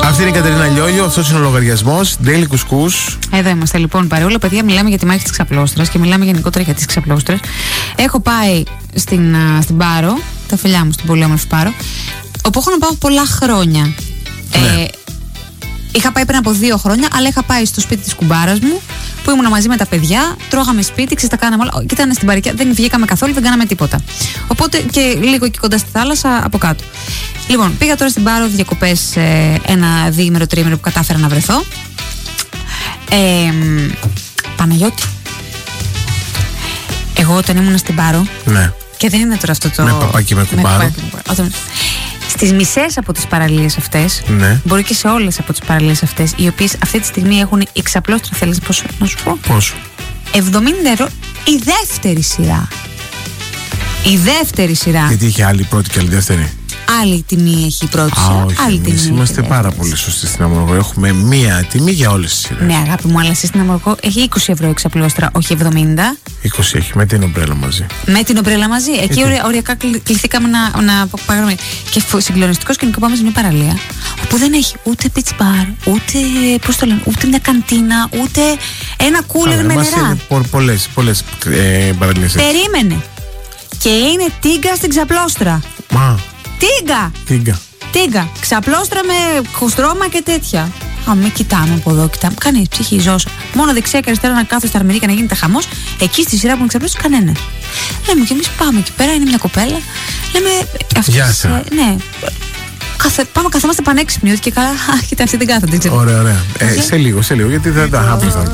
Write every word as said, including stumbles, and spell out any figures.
Αυτή είναι η Κατερίνα Λιόλιο, αυτός είναι ο λογαριασμός. Daily Κουσκούς. Εδώ είμαστε λοιπόν παρεούλα. Παιδιά, μιλάμε για τη μάχη της Ξαπλώστρας και μιλάμε γενικότερα για τις Ξαπλώστρες. Έχω πάει στην, στην Πάρο, τα φιλιά μου στην πολύ όμορφη Πάρο, όπου έχω να πάω πολλά χρόνια. Ναι. Ε, είχα πάει πριν από δύο χρόνια, αλλά είχα πάει στο σπίτι της κουμπάρας μου, που ήμουν μαζί με τα παιδιά, τρώγαμε σπίτι, ξέρεις, τα κάναμε όλα. Και ήταν στην παροικιά, δεν βγήκαμε καθόλου, δεν κάναμε τίποτα. Οπότε και λίγο εκεί κοντά στη θάλασσα από κάτω. Λοιπόν, πήγα τώρα στην Πάρο διακοπές ε, ένα διήμερο, τριήμερο που κατάφερα να βρεθώ. Ε, Παναγιώτη, εγώ όταν ήμουν στην Πάρο, Ναι. και δεν είναι τώρα αυτό το. Με παπάκι με κουμπάρο. Όταν... Στις μισές από τις παραλίες αυτές, Ναι. μπορεί και σε όλες από τις παραλίες αυτές, οι οποίες αυτή τη στιγμή έχουν η Ξαπλώστρα, θέλεις πόσο, να σου πω? Πόσο? εβδομήντα ευρώ η δεύτερη σειρά. Η δεύτερη σειρά. Γιατί είχε άλλη πρώτη και άλλη δεύτερη? Άλλη τιμή έχει η πρώτη Α, σειρά. όχι, άλλη εμείς τιμή είμαστε έχει η πάρα δεύτερη. πολύ σωστοί στην Αμοργό. Έχουμε μία τιμή για όλες τις σειρές. Ναι, αγάπη μου, αλλά εσύ στην Αμοργό έχει είκοσι ευρώ η Ξαπλώστρα, όχι εβδομήντα. είκοσι έχει, με την ομπρέλα μαζί. Με την ομπρέλα μαζί. Εκεί Εκεί. ορια- οριακά κλει- κληθήκαμε να, να πάμε. Και συγκλονιστικό σκηνικό, πάμε σε μια παραλία όπου δεν έχει ούτε beach bar, ούτε, πώς το λένε, ούτε μια καντίνα, ούτε ένα κούλερ με νερά. Πολλές, πολλές ε, παραλίες έτσι. Περίμενε. Και είναι τίγκα στην Ξαπλώστρα. Μα, Τίγκα! τίγκα. Τίγκα. Ξαπλώστρα με χουστρώμα και τέτοια. Α, με κοιτάμε από εδώ, κοιτάμε. Κανείς, ψυχή ζώσα. Μόνο δεξιά και αριστερά να κάθεται στα αρμηρή και να γίνεται χαμός. Εκεί στη σειρά που είναι Ξαπλώστρα, κανένα. Λέμε και εμείς πάμε εκεί πέρα, είναι μια κοπέλα. Λέμε. Αυτές, Γεια σας. ε, ναι. Καθε, πάμε, καθόμαστε πανέξυπνοι. Ότι και καλά. Α, κοίτα, αυτή δεν κάθεται. Ξέρω. Ωραία, ωραία. Ε, σε λίγο, σε λίγο, γιατί δεν τα άπλωσα.